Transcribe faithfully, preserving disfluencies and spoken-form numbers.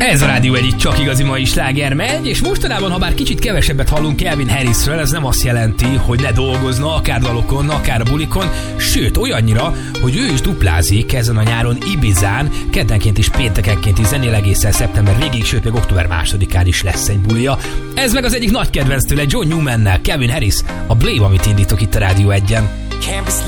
Ez a Rádió egyik csak igazi mai sláger megy, és mostanában, ha bár kicsit kevesebbet hallunk Calvin Harrisről, ez nem azt jelenti, hogy ne dolgozna, akár dalokon, akár a bulikon, sőt, olyannyira, hogy ő is duplázik ezen a nyáron Ibizán, keddenként és péntekenként is zenél egészen szeptember végig, sőt, még október másodikán is lesz egy bulia. Ez meg az egyik nagy kedvenc tőle, John Newman-nel, Calvin Harris, a Blame, amit indítok itt a Rádió egyen.